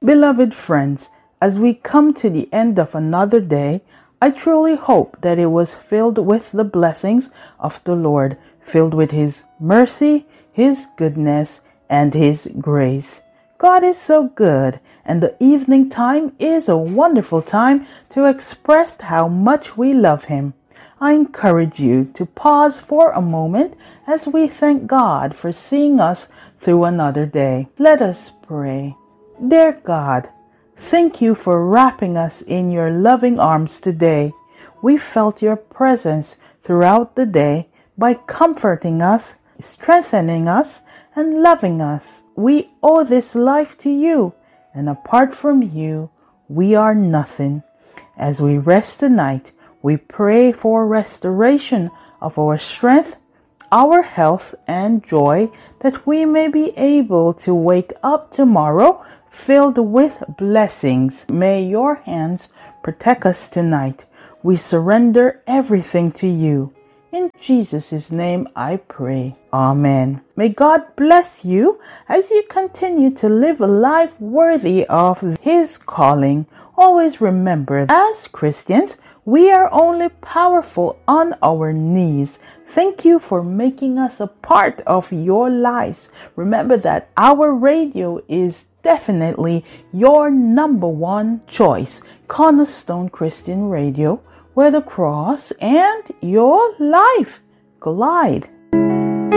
Beloved friends, as we come to the end of another day, I truly hope that it was filled with the blessings of the Lord, filled with His mercy, His goodness, and His grace. God is so good, and the evening time is a wonderful time to express how much we love Him. I encourage you to pause for a moment as we thank God for seeing us through another day. Let us pray. Dear God, thank you for wrapping us in your loving arms today. We felt your presence throughout the day by comforting us, strengthening us, and loving us. We owe this life to you, and apart from you, we are nothing. As we rest tonight, we pray for restoration of our strength, our health, and joy, that we may be able to wake up tomorrow filled with blessings. May your hands protect us tonight. We surrender everything to you. In Jesus' name I pray. Amen. May God bless you as you continue to live a life worthy of His calling. Always remember, as Christians, we are only powerful on our knees. Thank you for making us a part of your lives. Remember that our radio is definitely your number one choice. Cornerstone Christian Radio, where the cross and your life collide.